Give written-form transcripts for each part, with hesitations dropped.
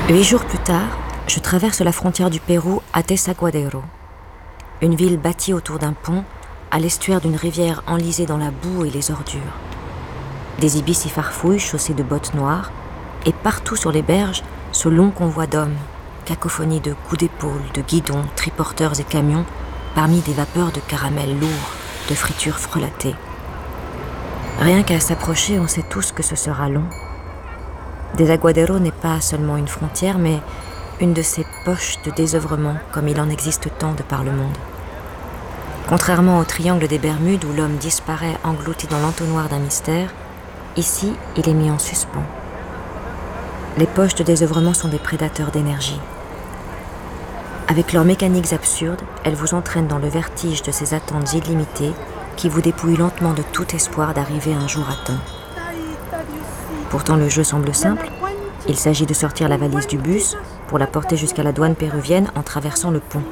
8 jours plus tard, je traverse la frontière du Pérou à Desaguadero, une ville bâtie autour d'un pont à l'estuaire d'une rivière enlisée dans la boue et les ordures. Des ibis y farfouillent chaussés de bottes noires, et partout sur les berges, ce long convoi d'hommes, cacophonie de coups d'épaule, de guidons, triporteurs et camions, parmi des vapeurs de caramel lourd, de fritures frelatées. Rien qu'à s'approcher, on sait tous que ce sera long. Desaguadero n'est pas seulement une frontière, mais une de ces poches de désœuvrement, comme il en existe tant de par le monde. Contrairement au triangle des Bermudes où l'homme disparaît englouti dans l'entonnoir d'un mystère, ici, il est mis en suspens. Les poches de désœuvrement sont des prédateurs d'énergie. Avec leurs mécaniques absurdes, elles vous entraînent dans le vertige de ces attentes illimitées qui vous dépouillent lentement de tout espoir d'arriver un jour à temps. Pourtant, le jeu semble simple. Il s'agit de sortir la valise du bus pour la porter jusqu'à la douane péruvienne en traversant le pont.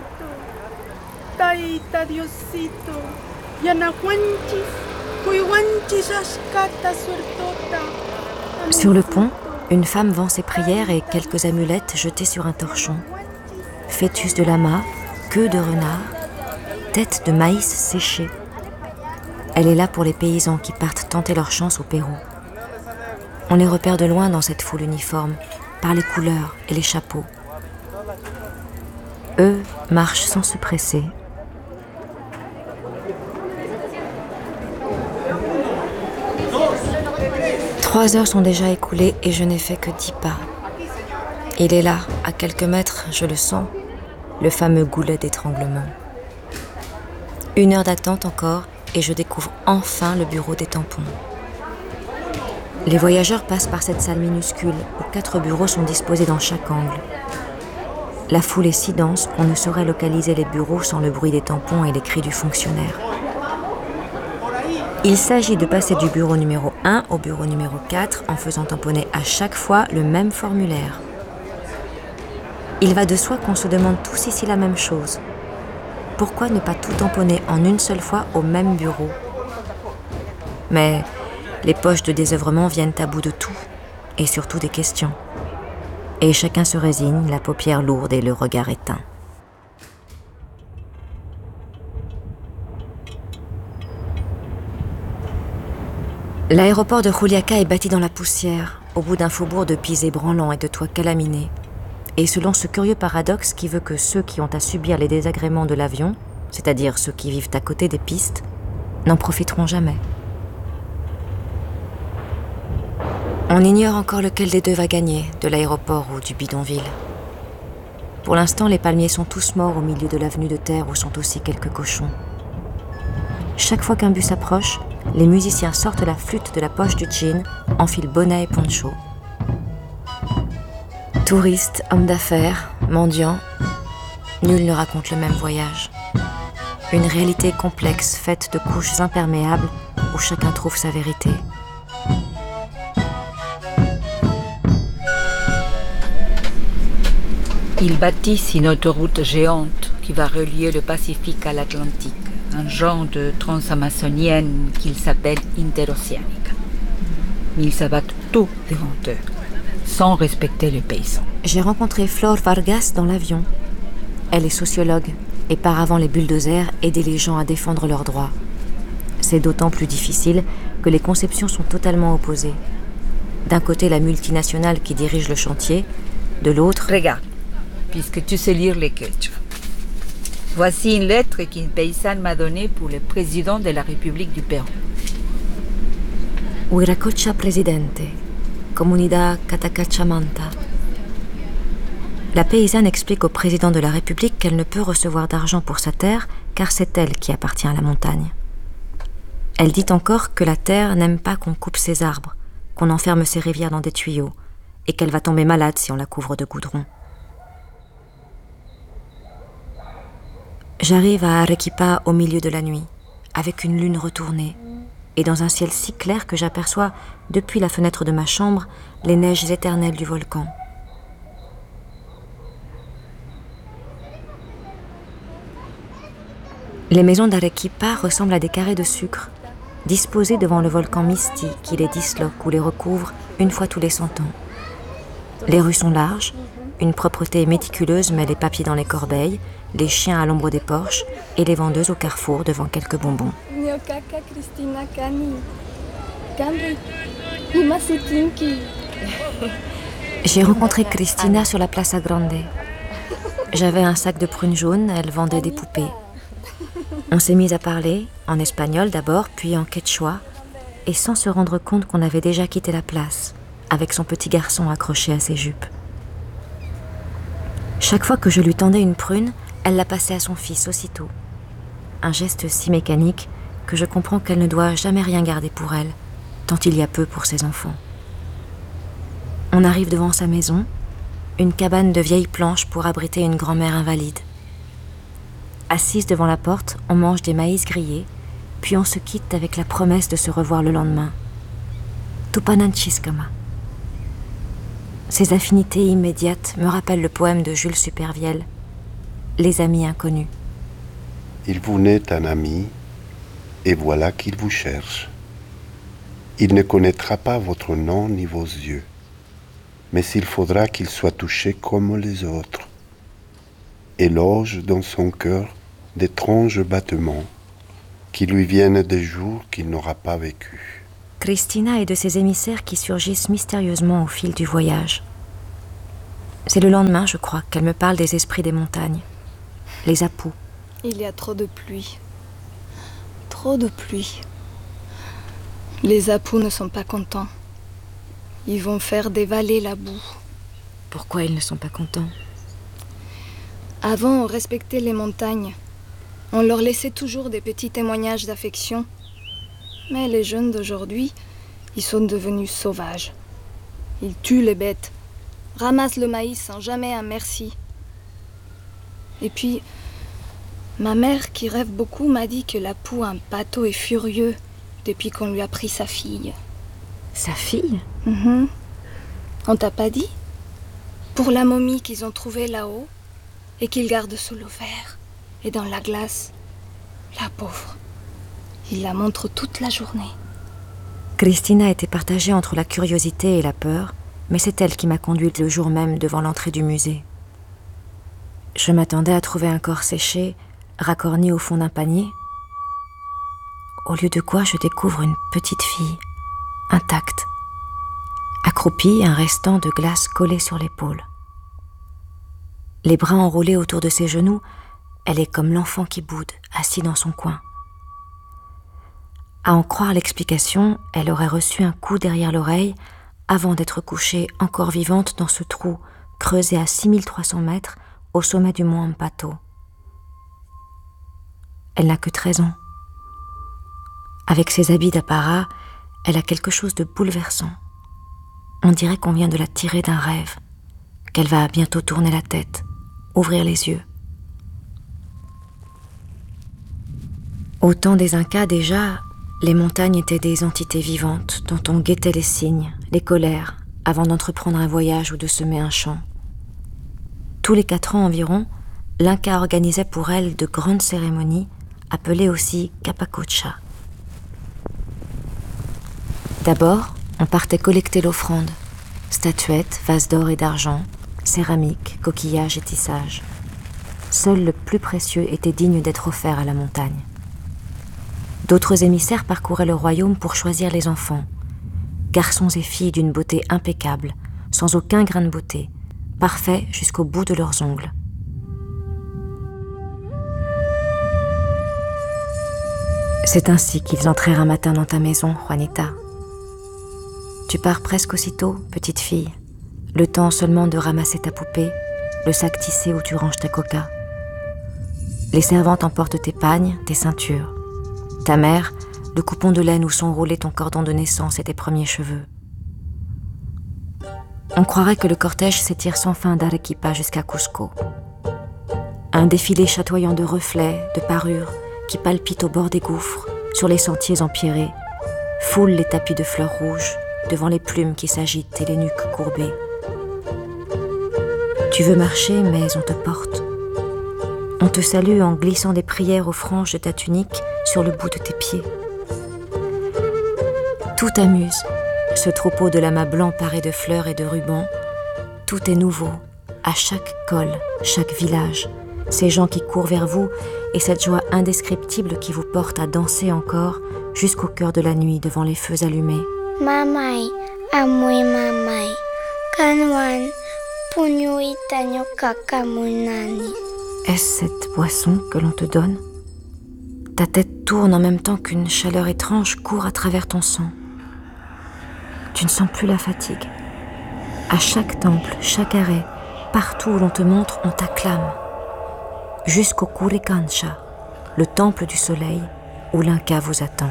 Sur le pont, une femme vend ses prières et quelques amulettes jetées sur un torchon. Fœtus de lama, queue de renard, tête de maïs séchée. Elle est là pour les paysans qui partent tenter leur chance au Pérou. On les repère de loin dans cette foule uniforme, par les couleurs et les chapeaux. Eux marchent sans se presser. Trois heures sont déjà écoulées et je n'ai fait que 10 pas. Il est là, à quelques mètres, je le sens, le fameux goulet d'étranglement. 1 heure d'attente encore et je découvre enfin le bureau des tampons. Les voyageurs passent par cette salle minuscule où 4 bureaux sont disposés dans chaque angle. La foule est si dense qu'on ne saurait localiser les bureaux sans le bruit des tampons et les cris du fonctionnaire. Il s'agit de passer du bureau numéro 1 au bureau numéro 4 en faisant tamponner à chaque fois le même formulaire. Il va de soi qu'on se demande tous ici la même chose. Pourquoi ne pas tout tamponner en une seule fois au même bureau ? Mais les poches de désœuvrement viennent à bout de tout, et surtout des questions. Et chacun se résigne, la paupière lourde et le regard éteint. L'aéroport de Juliaca est bâti dans la poussière, au bout d'un faubourg de pieds ébranlants et de toits calaminés. Et selon ce curieux paradoxe qui veut que ceux qui ont à subir les désagréments de l'avion, c'est-à-dire ceux qui vivent à côté des pistes, n'en profiteront jamais. On ignore encore lequel des deux va gagner, de l'aéroport ou du bidonville. Pour l'instant, les palmiers sont tous morts au milieu de l'avenue de terre où sont aussi quelques cochons. Chaque fois qu'un bus approche, les musiciens sortent la flûte de la poche du jean, enfilent bonnet et poncho. Touristes, hommes d'affaires, mendiants, nul ne raconte le même voyage. Une réalité complexe faite de couches imperméables où chacun trouve sa vérité. Ils bâtissent une autoroute géante qui va relier le Pacifique à l'Atlantique, un genre de transamazonienne qu'ils s'appellent interocéanique. Mais ils s'abattent tout devant eux, sans respecter les paysans. J'ai rencontré Flor Vargas dans l'avion. Elle est sociologue et part avant les bulldozers aider les gens à défendre leurs droits. C'est d'autant plus difficile que les conceptions sont totalement opposées. D'un côté, la multinationale qui dirige le chantier, de l'autre... Regarde, puisque tu sais lire les quechua. Voici une lettre qu'une paysanne m'a donnée pour le président de la République du Pérou. Huiracocha Presidente, Comunidad Catacachamanta. La paysanne explique au président de la République qu'elle ne peut recevoir d'argent pour sa terre car c'est elle qui appartient à la montagne. Elle dit encore que la terre n'aime pas qu'on coupe ses arbres, qu'on enferme ses rivières dans des tuyaux et qu'elle va tomber malade si on la couvre de goudron. J'arrive à Arequipa au milieu de la nuit, avec une lune retournée, et dans un ciel si clair que j'aperçois, depuis la fenêtre de ma chambre, les neiges éternelles du volcan. Les maisons d'Arequipa ressemblent à des carrés de sucre, disposés devant le volcan Misti qui les disloque ou les recouvre une fois tous les 100 ans. Les rues sont larges, une propreté méticuleuse met les papiers dans les corbeilles, les chiens à l'ombre des porches et les vendeuses au carrefour devant quelques bonbons. J'ai rencontré Cristina sur la Plaza Grande. J'avais un sac de prunes jaunes, elle vendait des poupées. On s'est mis à parler, en espagnol d'abord, puis en quechua, et sans se rendre compte qu'on avait déjà quitté la place, avec son petit garçon accroché à ses jupes. Chaque fois que je lui tendais une prune, elle la passait à son fils aussitôt. Un geste si mécanique que je comprends qu'elle ne doit jamais rien garder pour elle, tant il y a peu pour ses enfants. On arrive devant sa maison, une cabane de vieilles planches pour abriter une grand-mère invalide. Assise devant la porte, on mange des maïs grillés, puis on se quitte avec la promesse de se revoir le lendemain. Tupananchiscama. Ces affinités immédiates me rappellent le poème de Jules Supervielle, Les amis inconnus. Il vous naît un ami, et voilà qu'il vous cherche. Il ne connaîtra pas votre nom ni vos yeux, mais il faudra qu'il soit touché comme les autres, et loge dans son cœur d'étranges battements qui lui viennent des jours qu'il n'aura pas vécus. Cristina est de ces émissaires qui surgissent mystérieusement au fil du voyage. C'est le lendemain, je crois, qu'elle me parle des esprits des montagnes, les apous. Il y a trop de pluie. Trop de pluie. Les apous ne sont pas contents. Ils vont faire dévaler la boue. Pourquoi ils ne sont pas contents? Avant, on respectait les montagnes. On leur laissait toujours des petits témoignages d'affection. Mais les jeunes d'aujourd'hui, ils sont devenus sauvages. Ils tuent les bêtes, ramassent le maïs sans jamais un merci. Et puis, ma mère, qui rêve beaucoup, m'a dit que l'apou Ampato est furieux depuis qu'on lui a pris sa fille. Sa fille? On t'a pas dit? Pour la momie qu'ils ont trouvée là-haut et qu'ils gardent sous l'eau vert et dans la glace. La pauvre. Il la montre toute la journée. Cristina était partagée entre la curiosité et la peur, mais c'est elle qui m'a conduite le jour même devant l'entrée du musée. Je m'attendais à trouver un corps séché, racorni au fond d'un panier. Au lieu de quoi, je découvre une petite fille, intacte, accroupie, un restant de glace collé sur l'épaule. Les bras enroulés autour de ses genoux, elle est comme l'enfant qui boude, assis dans son coin. À en croire l'explication, elle aurait reçu un coup derrière l'oreille avant d'être couchée encore vivante dans ce trou creusé à 6300 mètres au sommet du mont Ampato. Elle n'a que 13 ans. Avec ses habits d'apparat, elle a quelque chose de bouleversant. On dirait qu'on vient de la tirer d'un rêve, qu'elle va bientôt tourner la tête, ouvrir les yeux. Au temps des Incas déjà, les montagnes étaient des entités vivantes dont on guettait les signes, les colères, avant d'entreprendre un voyage ou de semer un champ. Tous les 4 ans environ, l'Inca organisait pour elle de grandes cérémonies, appelées aussi Capacocha. D'abord, on partait collecter l'offrande, statuettes, vases d'or et d'argent, céramique, coquillages et tissages. Seul le plus précieux était digne d'être offert à la montagne. D'autres émissaires parcouraient le royaume pour choisir les enfants, garçons et filles d'une beauté impeccable, sans aucun grain de beauté, parfaits jusqu'au bout de leurs ongles. C'est ainsi qu'ils entrèrent un matin dans ta maison, Juanita. Tu pars presque aussitôt, petite fille, le temps seulement de ramasser ta poupée, le sac tissé où tu ranges ta coca. Les servantes emportent tes pagnes, tes ceintures. Ta mère, le coupon de laine où sont roulés ton cordon de naissance et tes premiers cheveux. On croirait que le cortège s'étire sans fin d'Arequipa jusqu'à Cusco. Un défilé chatoyant de reflets, de parures, qui palpite au bord des gouffres, sur les sentiers empierrés, foule les tapis de fleurs rouges, devant les plumes qui s'agitent et les nuques courbées. Tu veux marcher, mais on te porte. On te salue en glissant des prières aux franges de ta tunique sur le bout de tes pieds. Tout t'amuse, ce troupeau de lamas blancs paré de fleurs et de rubans, Tout est nouveau, à chaque col, chaque village, ces gens qui courent vers vous et cette joie indescriptible qui vous porte à danser encore jusqu'au cœur de la nuit devant les feux allumés. Mamai, amui mamai, kanwan, punyu itanyo kakamunani. Est-ce cette boisson que l'on te donne ? Ta tête tourne en même temps qu'une chaleur étrange court à travers ton sang. Tu ne sens plus la fatigue. À chaque temple, chaque arrêt, partout où l'on te montre, on t'acclame. Jusqu'au Curicancha, le temple du soleil, où l'Inca vous attend.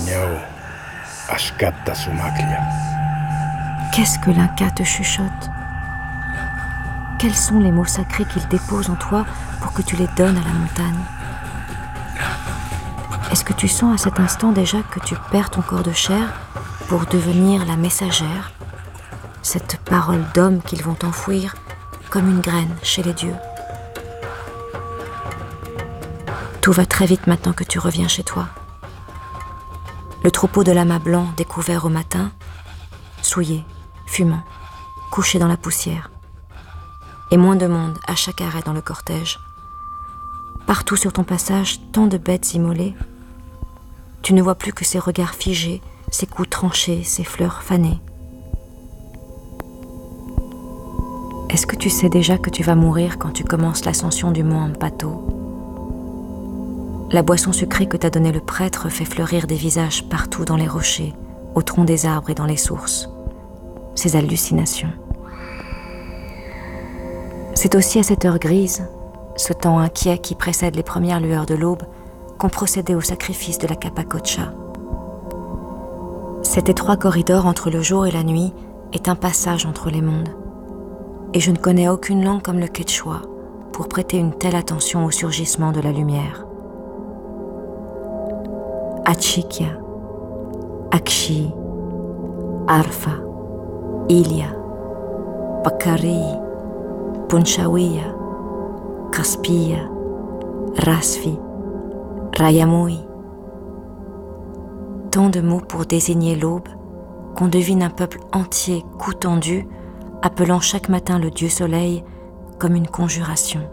Qu'est-ce que l'Inca te chuchote ? Quels sont les mots sacrés qu'il dépose en toi pour que tu les donnes à la montagne ? Est-ce que tu sens à cet instant déjà que tu perds ton corps de chair pour devenir la messagère, cette parole d'homme qu'ils vont enfouir comme une graine chez les dieux ? Tout va très vite maintenant que tu reviens chez toi. Le troupeau de lamas blancs découvert au matin, souillé, fumant, couché dans la poussière. Et moins de monde à chaque arrêt dans le cortège. Partout sur ton passage, tant de bêtes immolées. Tu ne vois plus que ces regards figés, ces coups tranchés, ces fleurs fanées. Est-ce que tu sais déjà que tu vas mourir quand tu commences l'ascension du mont Ampato ? La boisson sucrée que t'a donnée le prêtre fait fleurir des visages partout dans les rochers, au tronc des arbres et dans les sources. Ces hallucinations. C'est aussi à cette heure grise, ce temps inquiet qui précède les premières lueurs de l'aube, qu'on procédait au sacrifice de la Capacocha. Cet étroit corridor entre le jour et la nuit est un passage entre les mondes. Et je ne connais aucune langue comme le quechua pour prêter une telle attention au surgissement de la lumière. Achiquia, Akshi, Arfa, Ilia, Pacari, Punchawiya, Caspia, Rasfi, Rayamui. Tant de mots pour désigner l'aube qu'on devine un peuple entier, cou tendu, appelant chaque matin le dieu soleil comme une conjuration.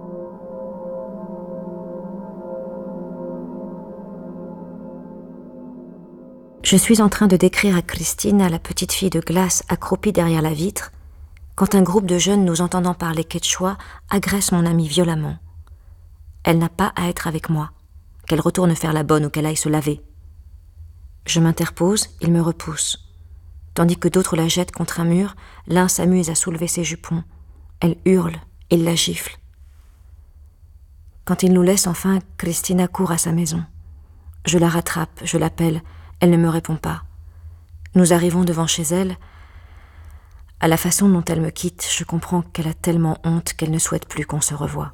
Je suis en train de décrire à Cristina, la petite fille de glace accroupie derrière la vitre, quand un groupe de jeunes nous entendant parler quechua agresse mon amie violemment. Elle n'a pas à être avec moi, qu'elle retourne faire la bonne ou qu'elle aille se laver. Je m'interpose, il me repousse. Tandis que d'autres la jettent contre un mur, l'un s'amuse à soulever ses jupons. Elle hurle, il la gifle. Quand il nous laisse enfin, Cristina court à sa maison. Je la rattrape, je l'appelle, elle ne me répond pas. Nous arrivons devant chez elle. À la façon dont elle me quitte, je comprends qu'elle a tellement honte qu'elle ne souhaite plus qu'on se revoie.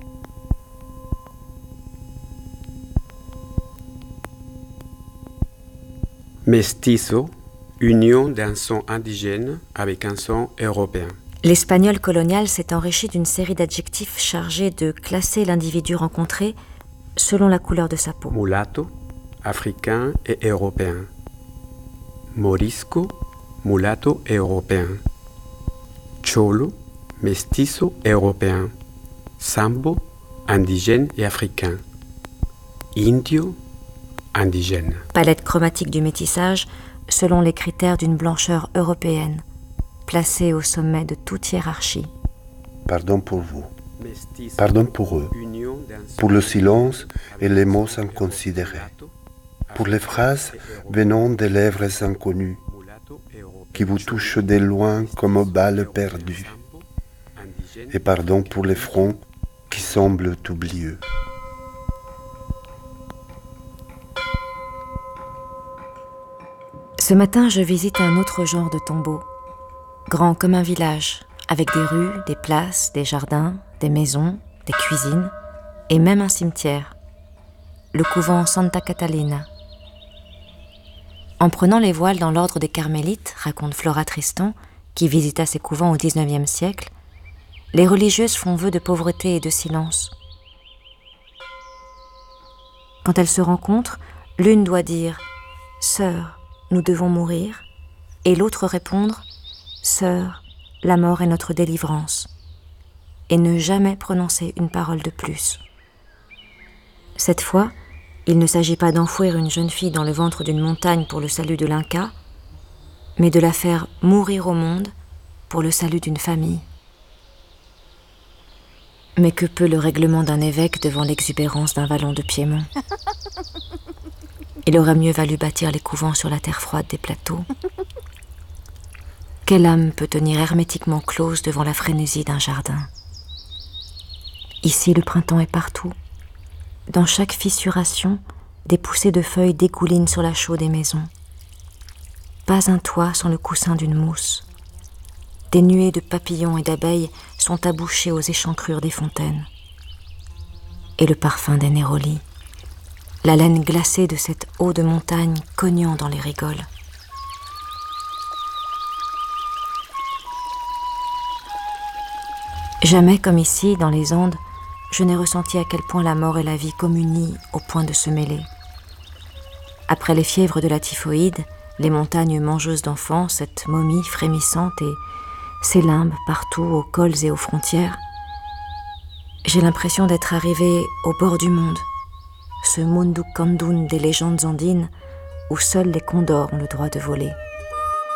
Mestizo, union d'un son indigène avec un son européen. L'espagnol colonial s'est enrichi d'une série d'adjectifs chargés de classer l'individu rencontré selon la couleur de sa peau. Mulato, africain et européen. Morisco, mulato et européen. Cholo, mestizo européen. Sambo, indigène et africain. Indio, indigène. Palette chromatique du métissage selon les critères d'une blancheur européenne, placée au sommet de toute hiérarchie. Pardon pour vous. Pardon pour eux. Pour le silence et les mots inconsidérés. Pour les phrases venant des lèvres inconnues, qui vous touchent de loin comme balles perdues. Et pardon pour les fronts qui semblent oublieux. Ce matin, je visite un autre genre de tombeau, grand comme un village, avec des rues, des places, des jardins, des maisons, des cuisines, et même un cimetière, le couvent Santa Catalina. En prenant les voiles dans l'ordre des Carmélites, raconte Flora Tristan, qui visita ces couvents au XIXe siècle, les religieuses font vœu de pauvreté et de silence. Quand elles se rencontrent, l'une doit dire « Sœur, nous devons mourir » et l'autre répondre « Sœur, la mort est notre délivrance, et ne jamais prononcer une parole de plus. Cette fois, il ne s'agit pas d'enfouir une jeune fille dans le ventre d'une montagne pour le salut de l'Inca, mais de la faire mourir au monde pour le salut d'une famille. Mais que peut le règlement d'un évêque devant l'exubérance d'un vallon de Piémont? Il aurait mieux valu bâtir les couvents sur la terre froide des plateaux. Quelle âme peut tenir hermétiquement close devant la frénésie d'un jardin? Ici, le printemps est partout. Dans chaque fissuration, des poussées de feuilles dégoulinent sur la chaux des maisons. Pas un toit sans le coussin d'une mousse. Des nuées de papillons et d'abeilles sont abouchées aux échancrures des fontaines. Et le parfum des nérolis, la laine glacée de cette eau de montagne cognant dans les rigoles. Jamais comme ici, dans les Andes, je n'ai ressenti à quel point la mort et la vie communient au point de se mêler. Après les fièvres de la typhoïde, les montagnes mangeuses d'enfants, cette momie frémissante et ces limbes partout aux cols et aux frontières, j'ai l'impression d'être arrivée au bord du monde, ce Mundu Kandun des légendes andines où seuls les condors ont le droit de voler.